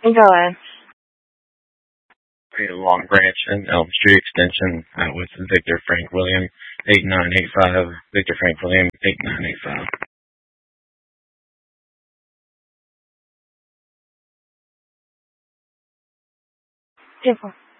Go ahead. Long Branch and Elm Street Extension with Victor Frank William 8985. Victor Frank William 8985. Different.